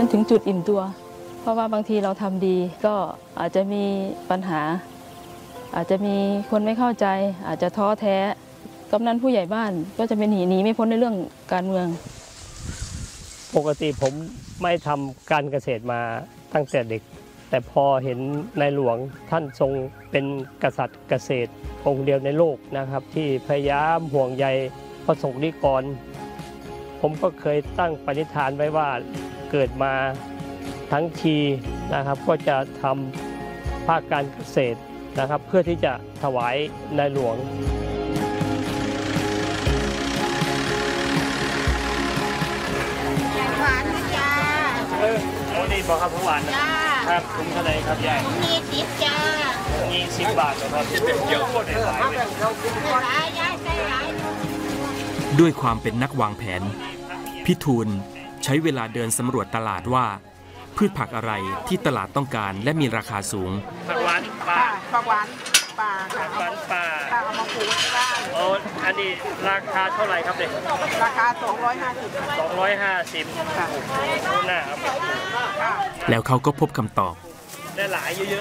นถึงจุดอิ่มตัวเพราะว่าบางทีเราทำดีก็อาจจะมีปัญหาอาจจะมีคนไม่เข้าใจอาจจะท้อแท้กำนันผู้ใหญ่บ้านก็จะเป็นหนีไม่พ้นในเรื่องการเมืองปกติผมไม่ทำการเกษตรมาตั้งแต่เด็กแต่พอเห็นในหลวงท่านทรงเป็นกษัตริย์เกษตรองค์เดียวในโลกนะครับที่พยายามห่วงใยประสบนิกรผมก็เคยตั้งปณิธานไว้ว่าเกิดมาทั้งทีนะครับก็จะทำภาคการเกษตรนะครับเพื่อที่จะถวายในหลวงหวานนะจ้าโอ้นี่บอกครับหวานนะครับถุงเท่าไหร่ครับยาย 20จ้า 20 บาทนะครับเกี่ยวโคตรหลายเลยด้วยความเป็นนักวางแผนพี่ทูลใช้เวลาเดินสำรวจตลาดว่าพืชผักอะไรที่ตลาดต้องการและมีราคาสูงผักหวานป่าผักหวานป่าค่ะผักหวานป่าเอามาปลูกที่บ้านโอ้อันนี้ราคาเท่าไหร่ครับเนี่ยราคา250ค่ะหน้าครับแล้วเขาก็พบคำตอบได้หลายเยอะ